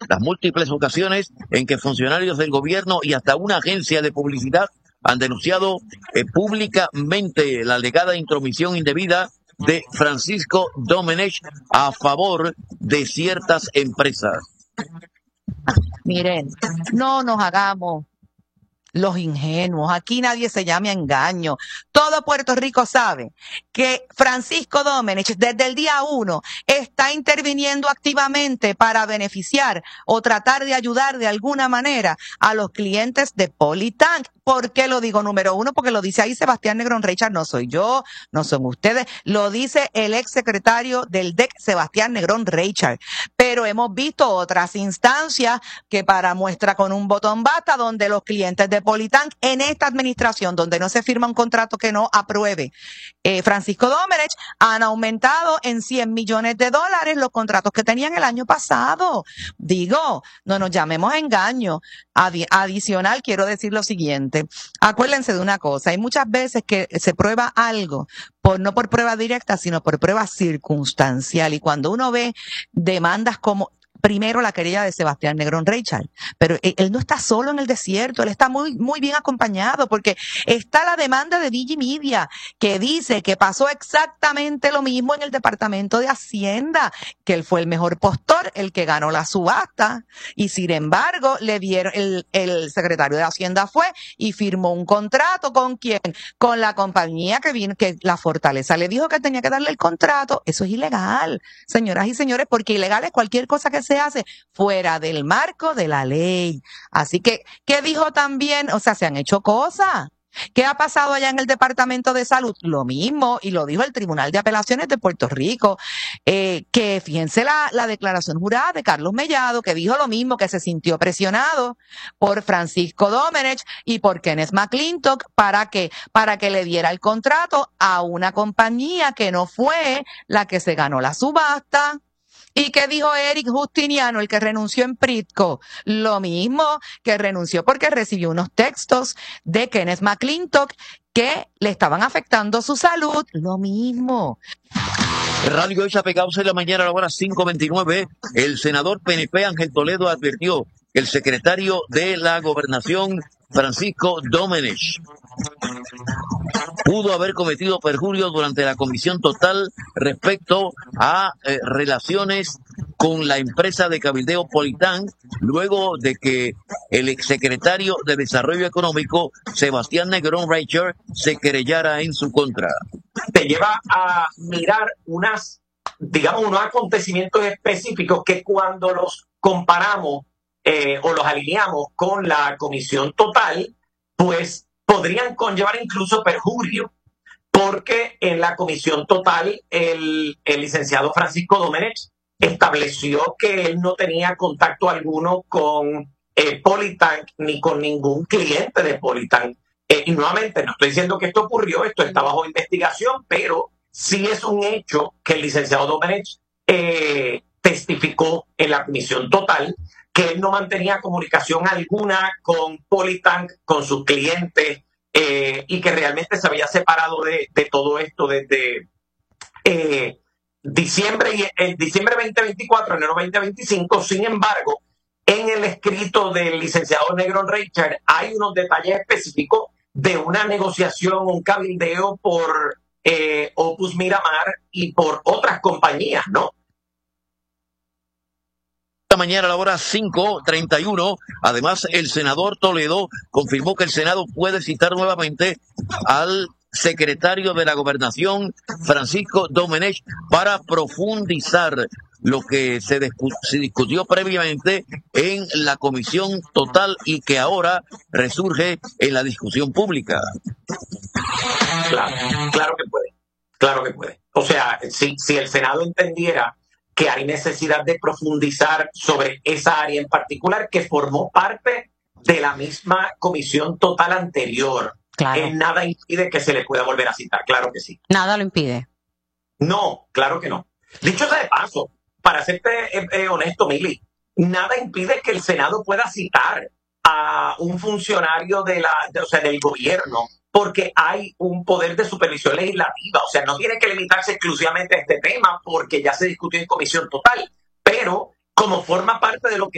las múltiples ocasiones en que funcionarios del gobierno y hasta una agencia de publicidad han denunciado públicamente la alegada intromisión indebida de Francisco Domenech a favor de ciertas empresas. Miren, no nos hagamos los ingenuos. Aquí nadie se llame a engaño. Todo Puerto Rico sabe que Francisco Domenech desde el día 1 está interviniendo activamente para beneficiar o tratar de ayudar de alguna manera a los clientes de Polytank. ¿Por qué lo digo? Número uno, porque lo dice ahí Sebastián Negrón Reichard, no soy yo, no son ustedes, lo dice el ex secretario del DEC, Sebastián Negrón Reichard. Pero hemos visto otras instancias que para muestra con un botón basta, donde los clientes de Polytank en esta administración, donde no se firma un contrato que no apruebe Francisco Domenech, han aumentado en $100 millones los contratos que tenían el año pasado. Digo, no nos llamemos a engaño. Adicional, quiero decir lo siguiente. Acuérdense de una cosa, hay muchas veces que se prueba algo no por prueba directa, sino por prueba circunstancial. Y cuando uno ve demandas como primero la querella de Sebastián Negrón Reichard, pero él no está solo en el desierto, él está muy bien acompañado, porque está la demanda de Digimedia, que dice que pasó exactamente lo mismo en el Departamento de Hacienda, que él fue el mejor postor, el que ganó la subasta, y sin embargo le dieron, el secretario de Hacienda fue y firmó un contrato ¿con quién? Con la compañía que la Fortaleza le dijo que tenía que darle el contrato. Eso es ilegal, señoras y señores, porque ilegal es cualquier cosa que se hace fuera del marco de la ley. Así que, ¿qué dijo también? O sea, se han hecho cosas. ¿Qué ha pasado allá en el Departamento de Salud? Lo mismo, y lo dijo el Tribunal de Apelaciones de Puerto Rico, que fíjense la declaración jurada de Carlos Mellado, que dijo lo mismo, que se sintió presionado por Francisco Domenech y por Kenneth McClintock para que le diera el contrato a una compañía que no fue la que se ganó la subasta. ¿Y qué dijo Eric Justiniano, el que renunció en Pritco? Lo mismo, que renunció porque recibió unos textos de Kenneth McClintock que le estaban afectando su salud. Lo mismo. Radio Isla Pegados en la mañana a la hora 5:29. El senador PNP Ángel Toledo advirtió que el secretario de la Gobernación, Francisco Domenech, pudo haber cometido perjurio durante la comisión total respecto a relaciones con la empresa de cabildeo Polytank, luego de que el exsecretario de Desarrollo Económico, Sebastián Negrón Reichard, se querellara en su contra. Te lleva a mirar unos acontecimientos específicos que cuando los comparamos o los alineamos con la comisión total, pues podrían conllevar incluso perjurio, porque en la comisión total el licenciado Francisco Domenech estableció que él no tenía contacto alguno con Polytank ni con ningún cliente de Polytank. Y nuevamente, no estoy diciendo que esto ocurrió, esto está bajo investigación, pero sí es un hecho que el licenciado Domenech testificó en la comisión total que él no mantenía comunicación alguna con Polytank, con sus clientes, y que realmente se había separado de todo esto desde diciembre 2024, enero 2025. Sin embargo, en el escrito del licenciado Negrón Reichard hay unos detalles específicos de una negociación, un cabildeo por Opus Miramar y por otras compañías, ¿no? Mañana a la hora 5:31. Además, el senador Toledo confirmó que el Senado puede citar nuevamente al secretario de la Gobernación, Francisco Domenech, para profundizar lo que se discutió previamente en la comisión total y que ahora resurge en la discusión pública. Claro que puede. O sea, si el Senado entendiera que hay necesidad de profundizar sobre esa área en particular que formó parte de la misma comisión total anterior, Claro. Nada impide que se le pueda volver a citar, claro que sí. Nada lo impide. No, claro que no. Dicho sea de paso, para serte honesto, Mili, nada impide que el Senado pueda citar a un funcionario del gobierno, porque hay un poder de supervisión legislativa. O sea, no tiene que limitarse exclusivamente a este tema porque ya se discutió en comisión total, pero como forma parte de lo que